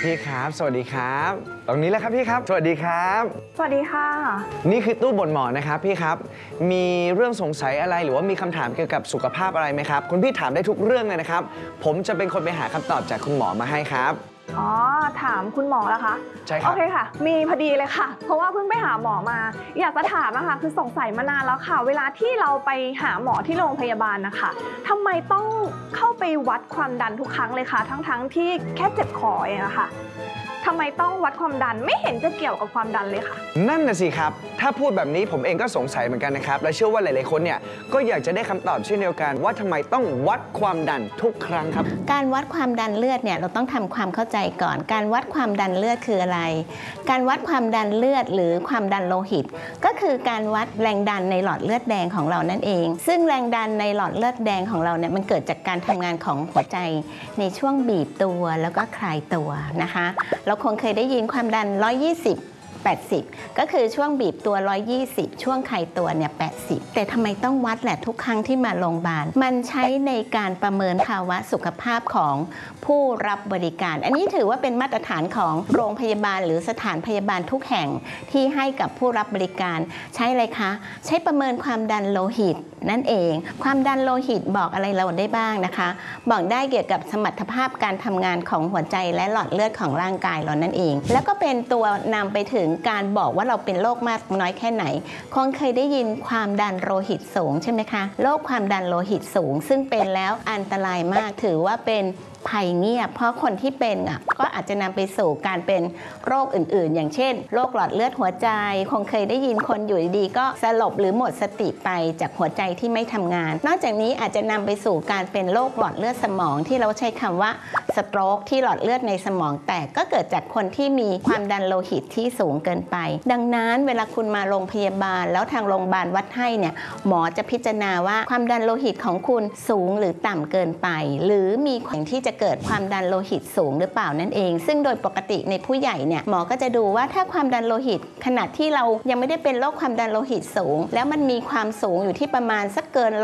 พี่ครับสวัสดีครับตรงนี้แหละครับพี่ครับสวัสดีครับสวัสดีค่ะนี่คือตู้บ่นหมอนะครับพี่ครับมีเรื่องสงสัยอะไรหรือว่ามีคำถามเกี่ยวกับสุขภาพอะไรไหมครับคุณพี่ถามได้ทุกเรื่องเลยนะครับผมจะเป็นคนไปหาคำตอบจากคุณหมอมาให้ครับอ๋อถามคุณหมอแล้วคะใช่ครับโอเคค่ะมีพอดีเลยค่ะเพราะว่าเพิ่งไปหาหมอมาอยากจะถามนะคะคือสงสัยมานานแล้วค่ะเวลาที่เราไปหาหมอที่โรงพยาบาลนะคะทำไมต้องเข้าไปวัดความดันทุกครั้งเลยคะทั้งที่แค่เจ็บคอเองอะค่ะทำไมต้องวัดความดันไม่เห็นจะเกี่ยวกับความดันเลยค่ะนั่นน่ะสิครับถ้าพูดแบบนี้ผมเองก็สงสัยเหมือนกันนะครับและเชื่อว่าหลายๆคนเนี่ยก็อยากจะได้คำตอบเช่นเดียวกันว่าทำไมต้องวัดความดันทุกครั้งครับการวัดความดันเลือดเนี่ยเราต้องทำความเข้าใจก่อนการวัดความดันเลือดคืออะไรการวัดความดันเลือดหรือความดันโลหิตก็คือการวัดแรงดันในหลอดเลือดแดงของเรานั่นเองซึ่งแรงดันในหลอดเลือดแดงของเราเนี่ยมันเกิดจากการทำงานของหัวใจในช่วงบีบตัวแล้วก็คลายตัวนะคะเราคงเคยได้ยินความดัน120/80ก็คือช่วงบีบตัว120ช่วงคลายตัวเนี่ย80แต่ทำไมต้องวัดแหละทุกครั้งที่มาโรงพยาบาลมันใช้ในการประเมินภาวะสุขภาพของผู้รับบริการอันนี้ถือว่าเป็นมาตรฐานของโรงพยาบาลหรือสถานพยาบาลทุกแห่งที่ให้กับผู้รับบริการใช้อะไรคะใช้ประเมินความดันโลหิตนั่นเองความดันโลหิตบอกอะไรเราได้บ้างนะคะบอกได้เกี่ยวกับสมรรถภาพการทำงานของหัวใจและหลอดเลือดของร่างกายเรานั่นเองแล้วก็เป็นตัวนำไปถึงการบอกว่าเราเป็นโรคมากน้อยแค่ไหนคงเคยได้ยินความดันโลหิตสูงใช่ไหมคะโรคความดันโลหิตสูงซึ่งเป็นแล้วอันตรายมากถือว่าเป็นภัยเงียบเพราะคนที่เป็นก็อาจจะนำไปสู่การเป็นโรคอื่นๆอย่างเช่นโรคหลอดเลือดหัวใจคงเคยได้ยินคนอยู่ดีๆก็สลบหรือหมดสติไปจากหัวใจที่ไม่ทำงานนอกจากนี้อาจจะนำไปสู่การเป็นโรคหลอดเลือดสมองที่เราใช้คำว่าสโตรกที่หลอดเลือดในสมองแตกก็เกิดจากคนที่มีความดันโลหิตที่สูงเกินไปดังนั้นเวลาคุณมาโรงพยาบาลแล้วทางโรงพยาบาลวัดให้เนี่ยหมอจะพิจารณาว่าความดันโลหิตของคุณสูงหรือต่ำเกินไปหรือมีแขวงที่จะเกิดความดันโลหิตสูงหรือเปล่านั่นเองซึ่งโดยปกติในผู้ใหญ่เนี่ยหมอก็จะดูว่าถ้าความดันโลหิตขณะที่เรายังไม่ได้เป็นโรคความดันโลหิตสูงแล้วมันมีความสูงอยู่ที่ประมาณสักเกิน